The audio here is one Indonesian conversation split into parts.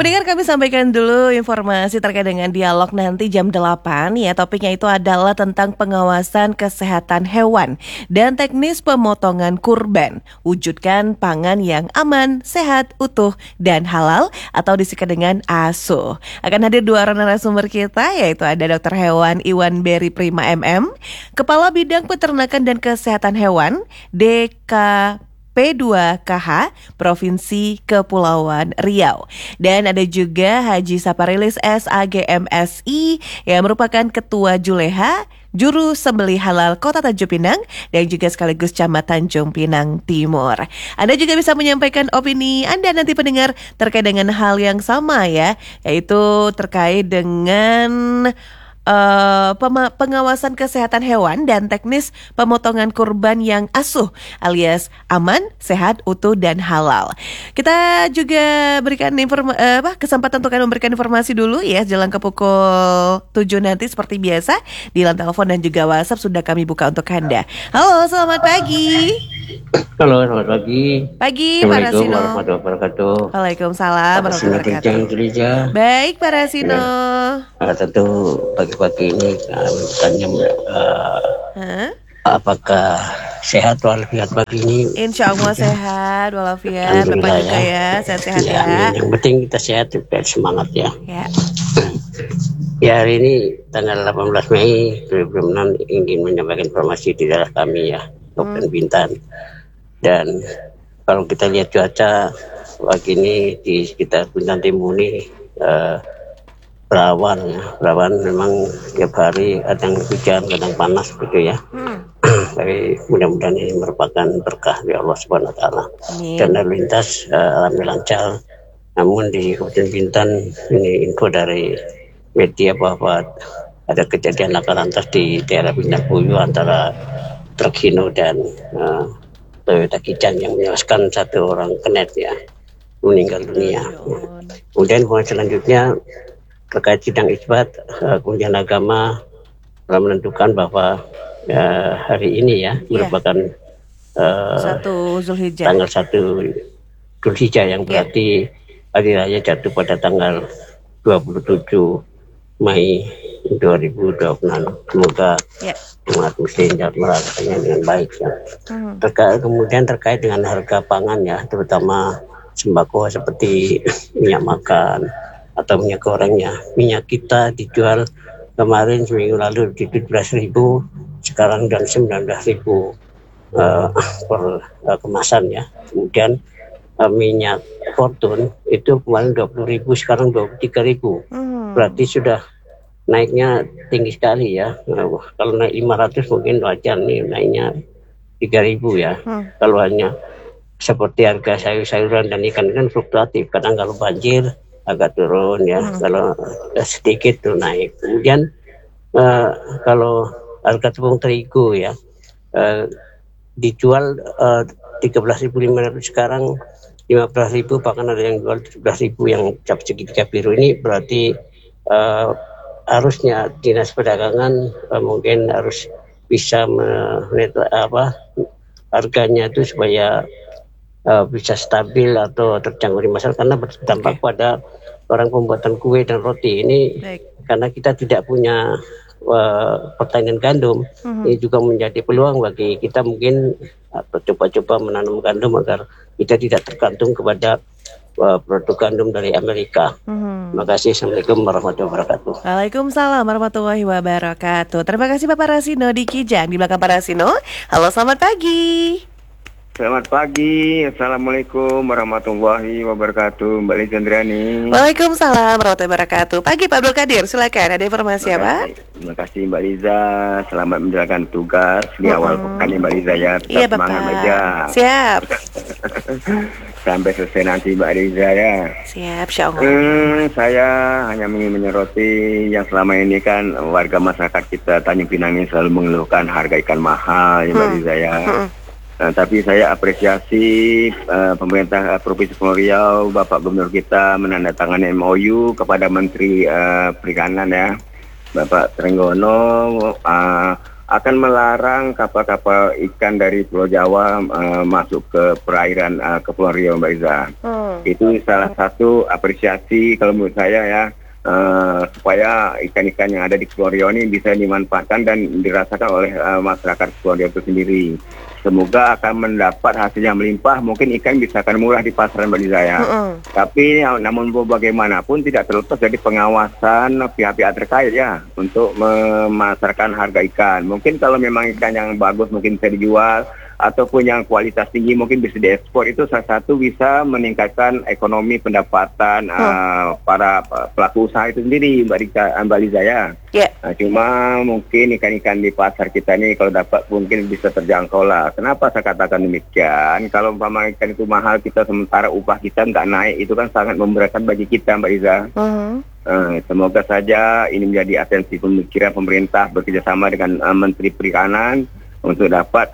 pendengar, kami sampaikan dulu informasi terkait dengan dialog nanti jam 8 ya. Topiknya itu adalah tentang pengawasan kesehatan hewan dan teknis pemotongan kurban. Wujudkan pangan yang aman, sehat, utuh, dan halal atau disingkat dengan ASO. Akan hadir dua orang narasumber kita, yaitu ada Dr. Hewan Iwan Beri Prima MM, Kepala Bidang Peternakan dan Kesehatan Hewan, DKP2KH Provinsi Kepulauan Riau. Dan ada juga Haji Saparilis SAGMSI yang merupakan Ketua Juleha, Juru Sembelih Halal Kota Tanjung Pinang dan juga sekaligus Camat Tanjung Pinang Timur. Anda juga bisa menyampaikan opini Anda nanti pendengar terkait dengan hal yang sama ya, yaitu terkait dengan pengawasan kesehatan hewan dan teknis pemotongan kurban yang asuh alias aman, sehat, utuh, dan halal. Kita juga berikan kesempatan untuk kalian memberikan informasi dulu ya, jelang ke pukul 7 nanti seperti biasa di line telepon dan juga WhatsApp sudah kami buka untuk Anda. Halo, selamat pagi. Halo, selamat pagi. Pagi, Pak Rasino. Assalamualaikum warahmatullahi wabarakatuh. Waalaikumsalam warahmatullahi wabarakatuh. Baik, Pak Rasino. Tentu pagi-pagi ini kami bertanya apakah sehat walafiat pagi ini? Insya Allah sehat walafiat, Bapak juga ya, sehat-sehat ya. Yang penting kita sehat juga, semangat ya. Ya, hari ini tanggal 18 Mei 2006 ingin menyampaikan informasi di daerah kami ya, Kabupaten Bintan. Dan kalau kita lihat cuaca pagi ini di sekitar Bintan Timur ini berawan memang setiap hari kadang hujan, kadang panas gitu ya. Tapi mudah-mudahan ini merupakan berkah dari Allah Subhanahu Wa Taala. Dan lalu lintas alhamdulillah lancar. Namun di Kabupaten Bintan ini info dari media bahwa ada kejadian laka lantas di daerah Bintan Puyu antara truk Hino dan Toyota Kican yang menewaskan satu orang kenet ya, meninggal dunia. Kemudian selanjutnya terkait sidang isbat, kemudian agama telah menentukan bahwa hari ini ya merupakan 1 Zulhijjah. Tanggal 1 Zulhijjah yang berarti hari raya jatuh pada tanggal 27 Mei 2026. Semoga umat muslim dapat merasakannya dengan baik ya. Kemudian terkait dengan harga pangan ya, terutama sembako seperti minyak makan atau minyak gorengnya. Minyak kita dijual kemarin seminggu lalu di 17.000, sekarang dan 19.000 per kemasan ya. Kemudian minyak Fortune itu kemarin 20.000, sekarang 23.000. Berarti sudah naiknya tinggi sekali ya. Kalau naik 500 mungkin wajar, nih naiknya 3.000 ya. Kalau hanya seperti harga sayur-sayuran dan ikan kan fluktuatif. Kadang kalau banjir agak turun ya, kalau sedikit tuh naik. Kemudian kalau harga tepung terigu ya dijual 13.500, sekarang 15.000, bahkan ada yang jual 17.000 yang cap segitiga biru. Ini berarti harusnya Dinas Perdagangan mungkin harus bisa harganya itu supaya bisa stabil atau terjangkau di masyarakat, karena berdampak pada orang pembuatan kue dan roti ini. Karena kita tidak punya pertanian gandum, ini juga menjadi peluang bagi kita mungkin coba-coba menanam gandum agar kita tidak tergantung kepada produk gandum dari Amerika. Terima kasih. Assalamualaikum warahmatullahi wabarakatuh. Waalaikumsalam warahmatullahi wabarakatuh. Terima kasih Bapak Rasino di Kijang. Di belakang Pak Rasino, halo, selamat pagi. Selamat pagi, Assalamualaikum warahmatullahi wabarakatuh, Mbak Liza Andriani. Waalaikumsalam warahmatullahi wabarakatuh. Pagi Pak Abdul Kadir, silakan, ada informasi apa? Terima kasih Mbak Liza, selamat menjalankan tugas di awal pekan ya Mbak Liza ya. Iya Bapak, siap. Sampai selesai nanti Mbak Liza ya. Siap, insya Allah. Saya hanya ingin menyoroti yang selama ini kan warga masyarakat kita Tanjung Pinang ini selalu mengeluhkan harga ikan mahal ya Mbak Liza ya. Nah, tapi saya apresiasi pemerintah Provinsi Kepulauan Riau, Bapak Gubernur kita menandatangani MOU kepada Menteri Perikanan ya, Bapak Trenggono, akan melarang kapal-kapal ikan dari Pulau Jawa masuk ke perairan Kepulauan Riau, Mbak Iza. Itu salah satu apresiasi kalau menurut saya ya, supaya ikan-ikan yang ada di Kepulauan Riau ini bisa dimanfaatkan dan dirasakan oleh masyarakat Kepulauan Riau itu sendiri. Semoga akan mendapat hasil yang melimpah, mungkin ikan bisa akan murah di pasaran, Mbak Liza ya. Tapi namun bagaimanapun tidak terlepas dari pengawasan pihak-pihak terkait ya untuk memasarkan harga ikan. Mungkin kalau memang ikan yang bagus mungkin bisa dijual, ataupun yang kualitas tinggi mungkin bisa diekspor, itu salah satu bisa meningkatkan ekonomi pendapatan para pelaku usaha itu sendiri, Mbak Liza ya. Cuma mungkin ikan-ikan di pasar kita ini kalau dapat mungkin bisa terjangkau lah. Kenapa saya katakan demikian? Kalau umpama ikan itu mahal, kita sementara upah kita nggak naik, itu kan sangat memberatkan bagi kita, Mbak Liza. Semoga saja ini menjadi atensi pemikiran pemerintah bekerjasama dengan Menteri Perikanan untuk dapat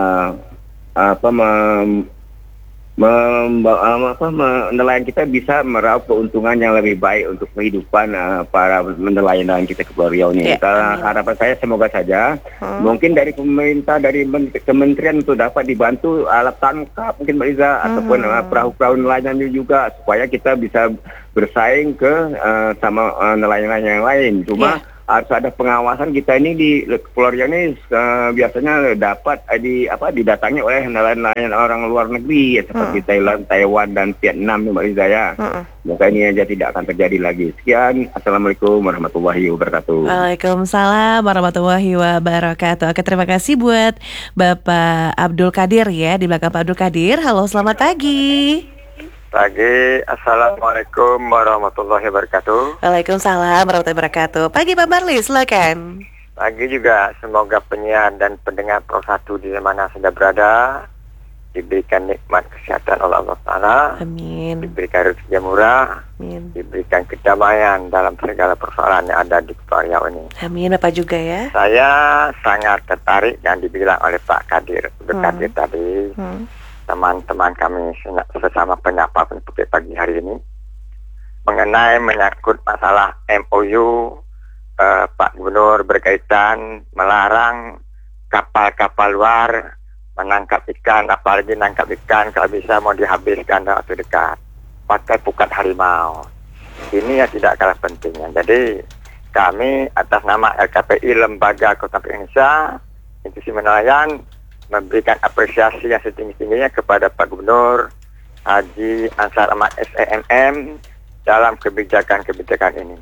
nelayan kita bisa meraup keuntungan yang lebih baik untuk kehidupan para nelayan kita ke Pulau Riau ini. Harapan saya semoga saja mungkin dari pemerintah, dari kementerian untuk dapat dibantu alat tangkap mungkin Mbak Iza, ataupun perahu-perahu nelayan juga, supaya kita bisa bersaing ke sama nelayan-nelayan yang lain. Cuma harus ada pengawasan. Kita ini di Pulau Riau ini biasanya dapat didatangi oleh nelayan-nelayan orang luar negeri seperti Thailand, Taiwan dan Vietnam, Mbak Liza ya. Semoga ini aja tidak akan terjadi lagi. Sekian, Assalamualaikum warahmatullahi wabarakatuh. Waalaikumsalam warahmatullahi wabarakatuh. Oke, terima kasih buat Bapak Abdul Qadir ya, di belakang Pak Abdul Qadir. Halo, selamat pagi. Pagi, Assalamualaikum warahmatullahi wabarakatuh. Waalaikumsalam warahmatullahi wabarakatuh. Pagi Pak Marli, silakan. Pagi juga, semoga penyiar dan pendengar Pro 1 di mana sudah berada diberikan nikmat kesehatan oleh Allah Ta'ala. Amin. Diberikan rezeki yang murah. Amin. Diberikan kedamaian dalam segala persoalan yang ada di Kepulauan Riau ini. Amin, Bapak juga ya. Saya sangat tertarik yang dibilang oleh Pak Kadir, Kadir tadi. Teman-teman kami sesama penyapa penutup pagi hari ini mengenai menyangkut masalah MOU Pak Gubernur berkaitan melarang kapal-kapal luar menangkap ikan, apalagi menangkap ikan kalau bisa mau dihabiskan dalam waktu dekat pakai pukat harimau. Ini yang tidak kalah pentingnya. Jadi kami atas nama LKPI, Lembaga Kota Indonesia, Institusi Nelayan, memberikan apresiasi yang setinggi-tingginya kepada Pak Gubernur Haji Ansar Ahmad SEMM dalam kebijakan-kebijakan ini.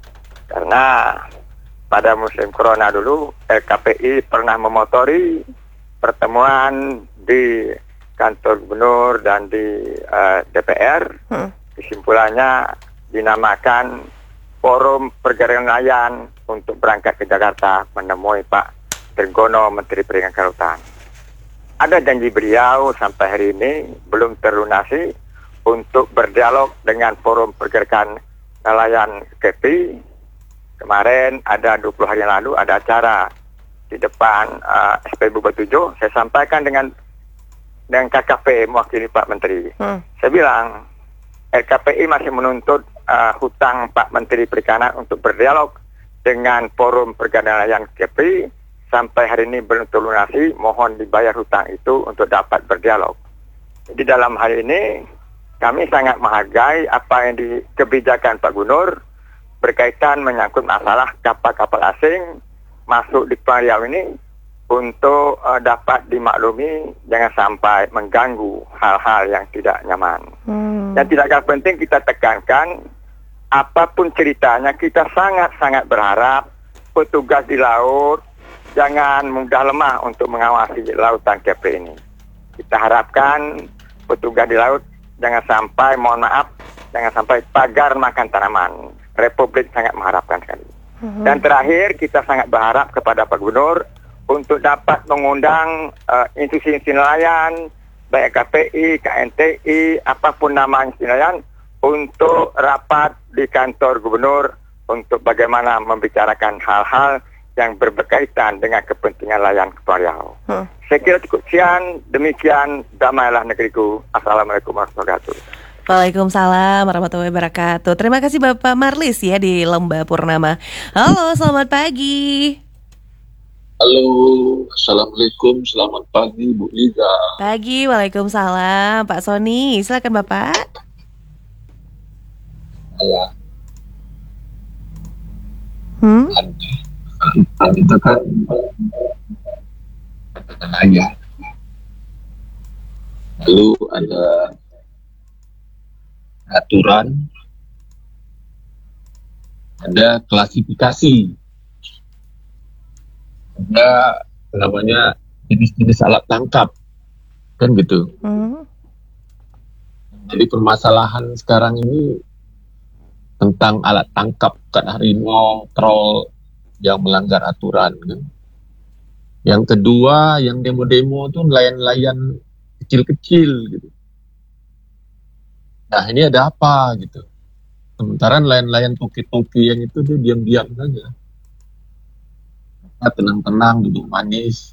Karena pada musim corona dulu LKPI pernah memotori pertemuan di kantor gubernur dan di DPR. Kesimpulannya dinamakan Forum Pergerakan Nelayan untuk berangkat ke Jakarta menemui Pak Trenggono, Menteri Perikanan Kelautan. Ada janji beliau sampai hari ini belum terlunasi untuk berdialog dengan Forum Pergerakan Nelayan KPI. Kemarin ada 20 hari yang lalu ada acara di depan SPBU Batu 7. Saya sampaikan dengan KKP mewakili Pak Menteri. Saya bilang LKPI masih menuntut hutang Pak Menteri Perikanan untuk berdialog dengan Forum Pergerakan Nelayan KPI. Sampai hari ini belum terlunasi, mohon dibayar hutang itu untuk dapat berdialog. Jadi dalam hal ini kami sangat menghargai apa yang kebijakan Pak Gubernur berkaitan menyangkut masalah kapal-kapal asing masuk di Pulau Riau ini untuk dapat dimaklumi, jangan sampai mengganggu hal-hal yang tidak nyaman. Dan tidak kalah penting kita tekankan, apapun ceritanya kita sangat-sangat berharap petugas di laut jangan mudah lemah untuk mengawasi lautan KPI ini. Kita harapkan petugas di laut jangan sampai, mohon maaf, jangan sampai pagar makan tanaman. Republik sangat mengharapkan sekali. Dan terakhir, kita sangat berharap kepada Pak Gubernur untuk dapat mengundang institusi nelayan, baik KPI, KNTI, apapun nama institusi nelayan, untuk rapat di kantor Gubernur untuk bagaimana membicarakan hal-hal yang berkaitan dengan kepentingan nelayan Kepulauan Riau. Saya kira cukup sekian, demikian, damailah negeriku. Assalamualaikum warahmatullahi wabarakatuh. Waalaikumsalam warahmatullahi wabarakatuh. Terima kasih Bapak Marlis ya di Lembah Purnama. Halo, selamat pagi. Halo, Assalamualaikum, selamat pagi Bu Liza. Pagi, waalaikumsalam Pak Sony. Silakan Bapak. Ya, Hmm? kita kan nanya. Lalu ada aturan, ada klasifikasi, ada namanya jenis-jenis alat tangkap, kan gitu. Jadi permasalahan sekarang ini tentang alat tangkap ikan harimau, troll yang melanggar aturan, kan. Yang kedua, yang demo-demo itu nelayan-nelayan kecil-kecil gitu. Nah, ini ada apa gitu. Sementara nelayan-nelayan toki-toki yang itu dia diam-diam saja. Tenang-tenang, duduk manis.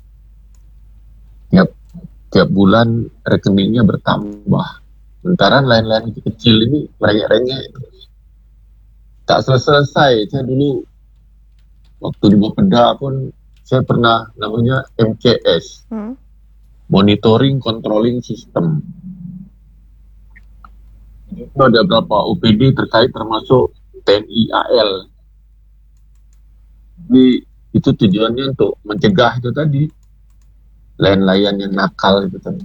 Tiap bulan rekeningnya bertambah. Sementara nelayan-nelayan kecil ini rengek-rengek. Tak selesai. Saya dulu waktu di Bapeda pun saya pernah namanya MCS, Monitoring Controlling System. Itu ada beberapa OPD terkait termasuk TNI AL. Jadi itu tujuannya untuk mencegah itu tadi, nelayan-nelayan yang nakal itu tadi.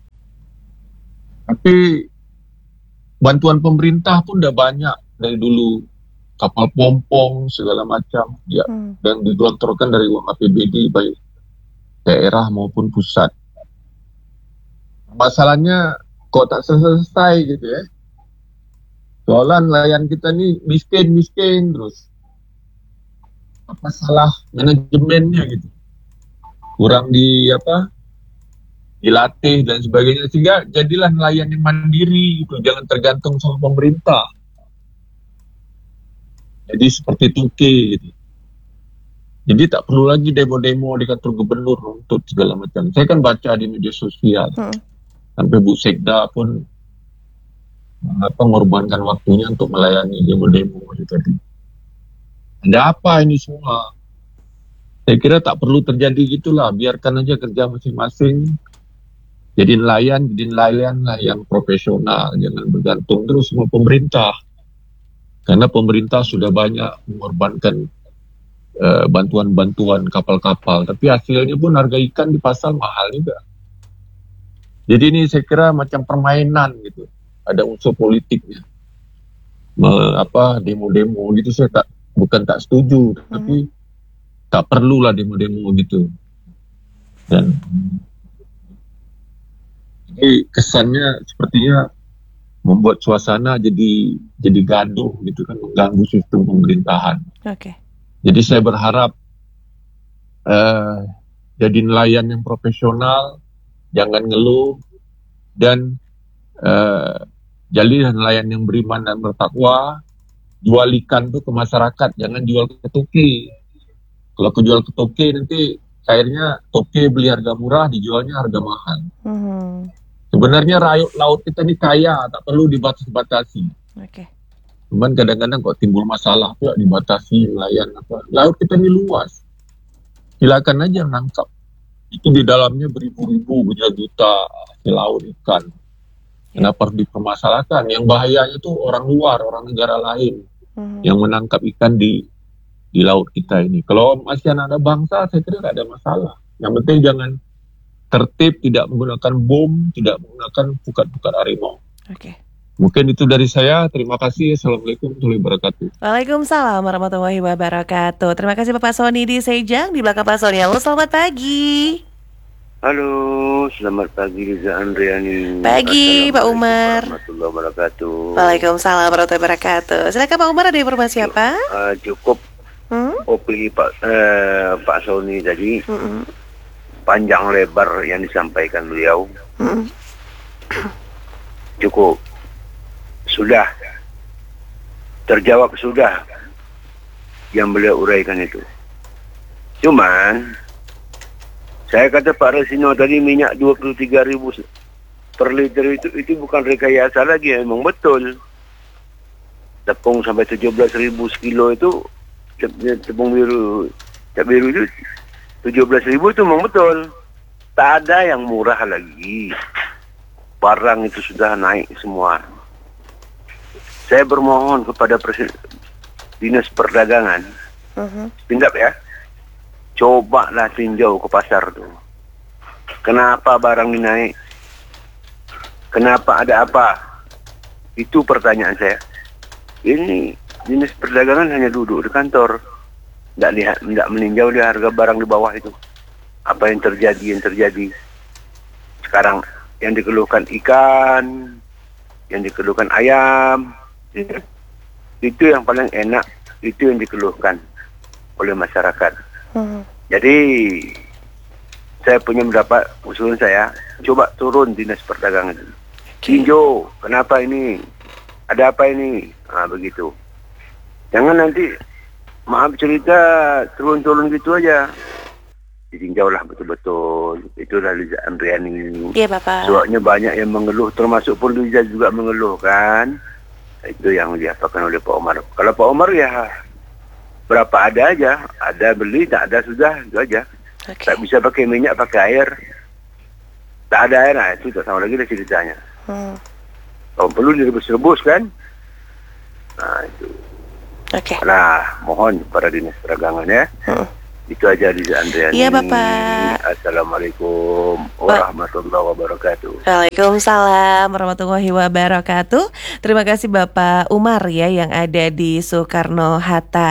Tapi bantuan pemerintah pun udah banyak dari dulu. Kapal pompong segala macam ya, dan digelontorkan dari uang APBD baik daerah maupun pusat. Masalahnya kok tak selesai gitu ya. Soalnya nelayan kita nih miskin terus. Apa salah manajemennya gitu. Kurang dilatih dan sebagainya, sehingga jadilah nelayan yang mandiri gitu, jangan tergantung sama pemerintah. Jadi seperti Turki gitu. Jadi tak perlu lagi demo-demo di kantor gubernur untuk segala macam. Saya kan baca di media sosial. Sampai Bu Sekda pun mengorbankan waktunya untuk melayani demo-demo itu tadi. Ada apa ini semua? Saya kira tak perlu terjadi gitulah. Biarkan aja kerja masing-masing. Jadi nelayan lah yang profesional. Jangan bergantung terus sama pemerintah. Karena pemerintah sudah banyak mengorbankan bantuan-bantuan kapal-kapal. Tapi hasilnya pun harga ikan di pasar mahal juga. Jadi ini saya kira macam permainan gitu. Ada unsur politiknya. Demo-demo gitu saya bukan tak setuju. Tapi tak perlulah demo-demo gitu. Dan jadi kesannya sepertinya membuat suasana jadi gaduh gitu kan, mengganggu sistem pemerintahan. Jadi saya berharap jadi nelayan yang profesional, jangan ngeluh, dan jadi nelayan yang beriman dan bertakwa. Jual ikan tuh ke masyarakat, jangan jual ke toki. Kalau jual ke toki nanti akhirnya toki beli harga murah, dijualnya harga mahal. Sebenarnya laut kita ini kaya, tak perlu dibatasi. Cuman kadang-kadang kok timbul masalah pula dibatasi nelayan apa. Laut kita ini luas. Silakan aja nangkap. Itu di dalamnya beribu-ribu, berjuta hasil laut ikan. Kenapa harus dipermasalahkan? Yang bahayanya tuh orang luar, orang negara lain yang menangkap ikan di laut kita ini. Kalau masih anak bangsa, saya kira tidak ada masalah. Yang penting jangan tertib, tidak menggunakan bom, tidak menggunakan pukat-pukat harimau. Mungkin itu dari saya. Terima kasih. Assalamualaikum warahmatullahi wabarakatuh. Waalaikumsalam warahmatullahi wabarakatuh. Terima kasih Bapak Sony di Sejang. Di belakang Pak Sony. Halo, selamat pagi. Halo, selamat pagi Riza Andriani. Pagi Pak Umar. Warahmatullahi wabarakatuh. Waalaikumsalam warahmatullahi wabarakatuh. Silakan Pak Umar, ada informasi apa? Cukup opini Pak Sony tadi. Panjang lebar yang disampaikan beliau. Cukup. Sudah. Terjawab sudah yang beliau uraikan itu. Cuman saya kata Pak Resino tadi minyak 23.000 per liter itu bukan rekayasa lagi, memang betul. Tepung sampai 17.000 sekilo itu, tepung biru itu 17.000 itu memang betul. Tak ada yang murah lagi. Barang itu sudah naik semua. Saya bermohon kepada Dinas Perdagangan, Pindap ya, cobalah tinjau ke pasar tuh. Kenapa barang ini naik? Kenapa, ada apa? Itu pertanyaan saya. Ini Dinas Perdagangan hanya duduk di kantor, tidak meninjau di harga barang di bawah itu. Apa yang terjadi? Sekarang yang dikeluhkan ikan, yang dikeluhkan ayam, itu yang paling enak, itu yang dikeluhkan oleh masyarakat. Jadi saya punya pendapat, usulan saya, coba turun Dinas Perdagangan, tinjau, kenapa ini, ada apa ini, begitu. Jangan nanti, maaf cerita, turun-turun gitu aja. Ditinjaulah betul-betul. Itulah Liza Andriani. Iya, Bapak. Soalnya banyak yang mengeluh, termasuk pun Liza juga mengeluh kan. Itu yang diapakan oleh Pak Omar. Kalau Pak Omar ya berapa ada aja, ada beli, tak ada sudah, itu aja. Tak bisa pakai minyak, pakai air. Tak ada air, nah itu tak sama lagi dah ceritanya. Kalau perlu direbus-rebus kan. Nah itu. Nah mohon para Dinas Perdagangan ya. Itu aja di Andriani. Iya, Bapak. Assalamualaikum warahmatullahi wabarakatuh. Waalaikumsalam warahmatullahi wabarakatuh. Terima kasih Bapak Umar ya yang ada di Soekarno-Hatta.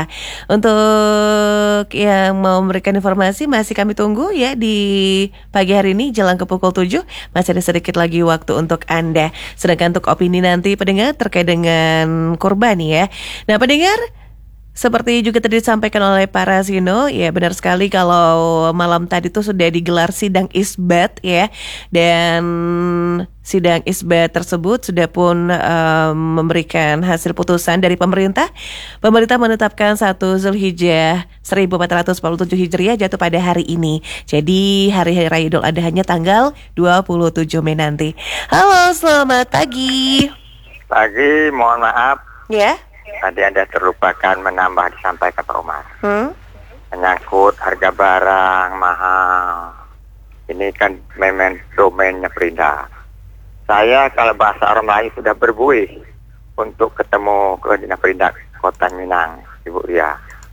Untuk yang mau memberikan informasi masih kami tunggu ya di pagi hari ini jelang ke pukul 7. Masih ada sedikit lagi waktu untuk Anda. Sedangkan untuk opini nanti pendengar terkait dengan korban ya. Nah pendengar, seperti juga tadi disampaikan oleh Pak Rasino, ya benar sekali kalau malam tadi itu sudah digelar sidang isbat ya, dan sidang isbat tersebut sudah pun memberikan hasil putusan dari pemerintah. Pemerintah menetapkan 1 Zulhijjah 1447 Hijriah jatuh pada hari ini. Jadi hari Raya Idul Adha-nya tanggal 27 Mei nanti. Halo, selamat pagi. Pagi, mohon maaf. Ya. Tadi Anda terlupakan menambah disampaikan Pak Umar. Menyangkut harga barang mahal. Ini kan memang domainnya Perindak. Saya kalau bahasa orang Melayu sudah berbuih untuk ketemu ke Dinas Perindak Kota Minang, Ibu Ria.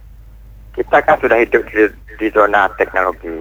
Kita kan sudah hidup di zona teknologi.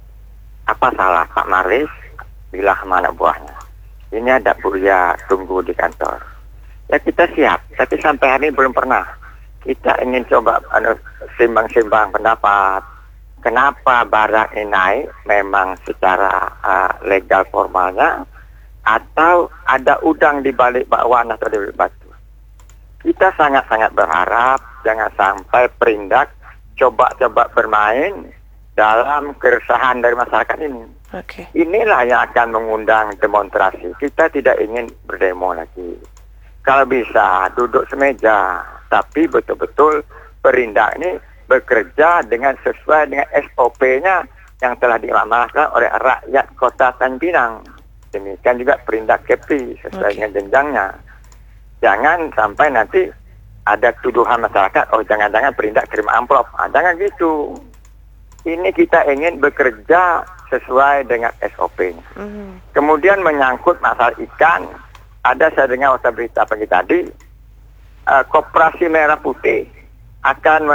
Apa salah Pak Marlis bilang mana buahnya? Ini ada Bu Ria tunggu di kantor. Ya kita siap, tapi sampai hari ini belum pernah. Kita ingin coba simbang-simbang pendapat. Kenapa barang ini naik memang secara legal formalnya, atau ada udang di balik bakwan atau di balik batu. Kita sangat-sangat berharap jangan sampai Perindak coba-coba bermain dalam keresahan dari masyarakat ini. Inilah yang akan mengundang demonstrasi. Kita tidak ingin berdemo lagi. Kalau bisa duduk semeja, tapi betul-betul Perindak ini bekerja dengan sesuai dengan SOP-nya yang telah diamanahkan oleh rakyat Kota Tanjung Pinang. Demikian juga Perindak Kepri sesuai dengan jenjangnya. Jangan sampai nanti ada tuduhan masyarakat, oh jangan-jangan Perindak terima amplop. Jangan gitu. Ini kita ingin bekerja sesuai dengan SOP-nya. Kemudian menyangkut masalah ikan. Ada saya dengar waktu berita pagi tadi, Koperasi Merah Putih akan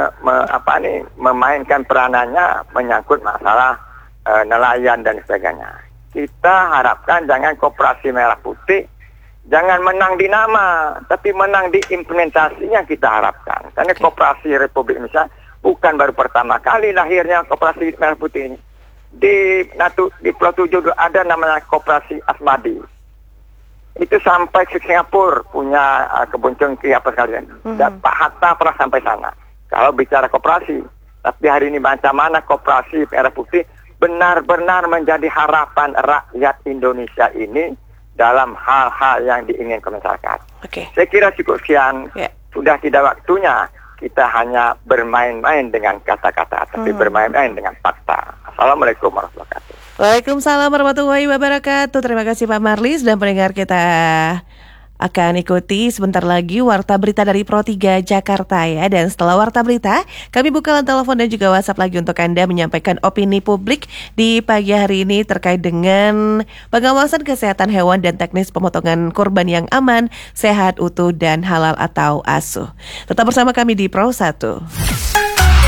memainkan peranannya menyangkut masalah nelayan dan sebagainya. Kita harapkan jangan Koperasi Merah Putih jangan menang di nama, tapi menang di implementasinya kita harapkan. Karena Koperasi Republik Indonesia bukan baru pertama kali lahirnya Koperasi Merah Putih ini. Di Pulau 7 ada namanya Koperasi Asmadi. Itu sampai ke Singapura punya kebun cengkeh apa sekalian. Dan Pak Hatta pernah sampai sana. Kalau bicara koperasi, tapi hari ini macam mana Koperasi Merah Putih benar-benar menjadi harapan rakyat Indonesia ini dalam hal-hal yang diinginkan masyarakat. Saya kira cukup sekian. Sudah tidak waktunya kita hanya bermain-main dengan kata-kata, tapi bermain-main dengan fakta. Assalamualaikum warahmatullahi wabarakatuh. Waalaikumsalam warahmatullahi wabarakatuh. Terima kasih Pak Marlis dan pendengar kita akan ikuti sebentar lagi Warta Berita dari Pro 3 Jakarta ya. Dan setelah Warta Berita, kami buka line telepon dan juga WhatsApp lagi untuk Anda menyampaikan opini publik di pagi hari ini terkait dengan pengawasan kesehatan hewan dan teknis pemotongan kurban yang aman, sehat, utuh, dan halal atau asuh. Tetap bersama kami di Pro 1.